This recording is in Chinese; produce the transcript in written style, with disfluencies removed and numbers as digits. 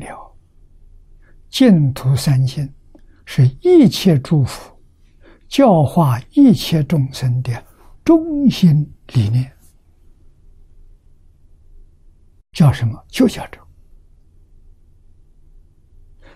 了净土三心，是一切诸佛教化一切众生的中心理念。叫什么？就叫这。